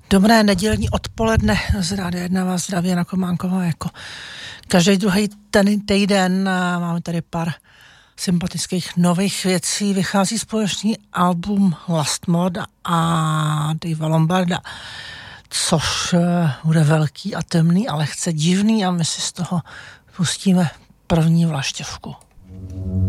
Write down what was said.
Dobré nedělní odpoledne z Rádia 1 vás zdraví Jana Kománková jako každý druhý týden. Máme tady pár sympatických nových věcí. Vychází společný album Last Mod a Davea Lombarda, což bude velký a temný a lehce divný a my si z toho pustíme první vlaštěvku.